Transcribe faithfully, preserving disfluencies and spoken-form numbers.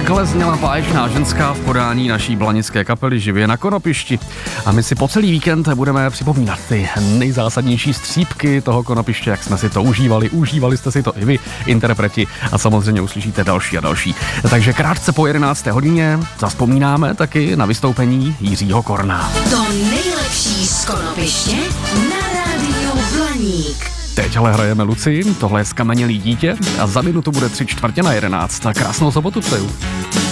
Takhle zněla báječná ženská v podání naší blanické kapely Živě na Konopišti. A my si po celý víkend budeme připomínat ty nejzásadnější střípky toho Konopiště, jak jsme si to užívali. Užívali jste si to i vy, interpreti, a samozřejmě uslyšíte další a další. Takže krátce po jedenácté hodině zazpomínáme taky na vystoupení Jiřího Korna. To nejlepší z Konopiště na rádiu Blaník. Teď ale hrajeme Luci, tohle je Skamenělý dítě a za minutu bude tři čtvrtě na jedenáct. Krásnou sobotu přeju.